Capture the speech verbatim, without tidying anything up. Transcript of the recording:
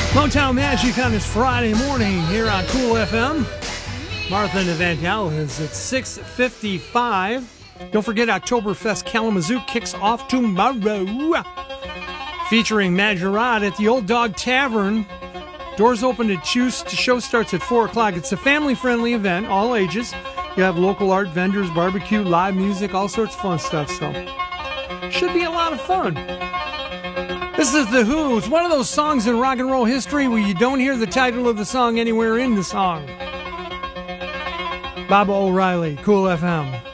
Motown Magic on this Friday morning here on Cool F M. Martha and Evangelis is at six fifty-five. Don't forget, Oktoberfest Kalamazoo kicks off tomorrow. Featuring Majorat at the Old Dog Tavern. Doors open to choose. The show starts at four o'clock. It's a family-friendly event, all ages. You have local art vendors, barbecue, live music, all sorts of fun stuff. So, should be a lot of fun. This is The Who. It's one of those songs in rock and roll history where you don't hear the title of the song anywhere in the song. Baba O'Reilly, Cool F M.